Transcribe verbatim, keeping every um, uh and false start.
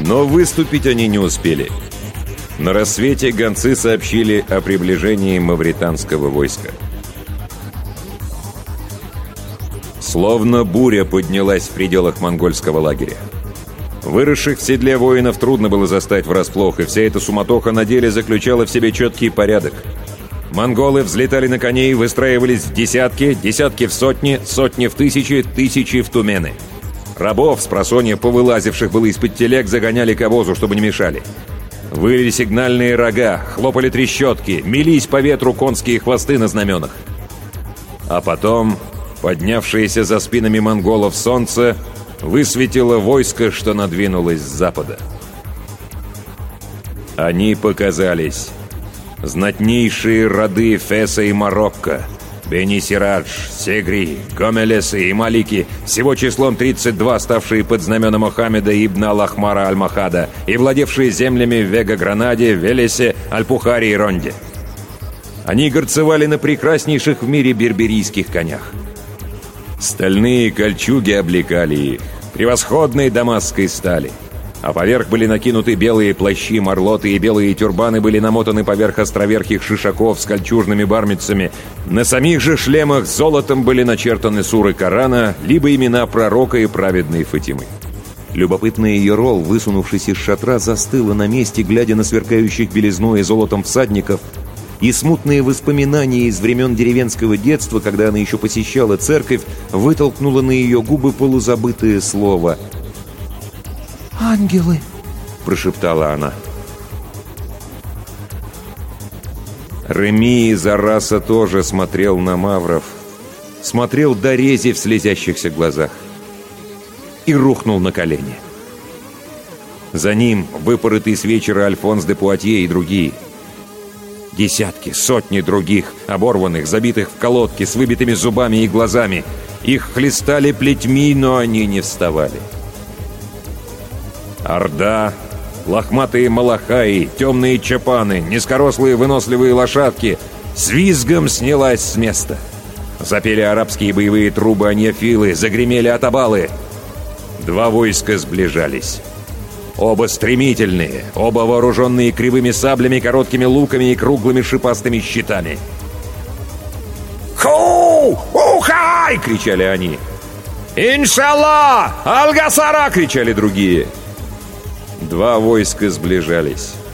Но выступить они не успели. На рассвете гонцы сообщили о приближении мавританского войска. Словно буря поднялась в пределах монгольского лагеря. Выросших в седле воинов трудно было застать врасплох, и вся эта суматоха на деле заключала в себе четкий порядок. Монголы взлетали на коней, выстраивались в десятки, десятки в сотни, сотни в тысячи, тысячи в тумены. Рабов, спросонья повылазивших было из-под телег, загоняли к обозу, чтобы не мешали. Выли сигнальные рога, хлопали трещотки, мелись по ветру конские хвосты на знаменах. А потом, поднявшееся за спинами монголов солнце, высветило войско, что надвинулось с запада. Они показались. Знатнейшие роды Феса и Марокко, Бени-Сирадж, Сегри, Гомелесы и Малики, всего числом тридцать два, ставшие под знамена Мохаммеда ибн Ал-Ахмара Аль-Махада и владевшие землями в Вега-Гранаде, Велесе, Аль-Пухаре и Ронде. Они горцевали на прекраснейших в мире берберийских конях. Стальные кольчуги облекали их, превосходной дамасской стали, а поверх были накинуты белые плащи, марлоты, и белые тюрбаны были намотаны поверх островерхих шишаков с кольчужными бармицами. На самих же шлемах золотом были начертаны суры Корана, либо имена пророка и праведной Фатимы. Любопытная Ерол, высунувшись из шатра, застыла на месте, глядя на сверкающих белизной и золотом всадников, и смутные воспоминания из времен деревенского детства, когда она еще посещала церковь, вытолкнуло на ее губы полузабытое слово «Ангелы!» – прошептала она. Реми из Араса тоже смотрел на мавров, смотрел до рези в слезящихся глазах и рухнул на колени. За ним выпоротый с вечера Альфонс де Пуатье и другие. Десятки, сотни других, оборванных, забитых в колодки, с выбитыми зубами и глазами. Их хлестали плетьми, но они не вставали. Орда, лохматые малахаи, темные чапаны, низкорослые выносливые лошадки с визгом снялась с места. Запели арабские боевые трубы аньяфилы, загремели атабалы. Два войска сближались. Оба стремительные, оба вооруженные кривыми саблями, короткими луками и круглыми шипастыми щитами. «Ху! Ухай!» — кричали они. «Иншаллах! Аль-Гасара!» — кричали другие. Два войска сближались.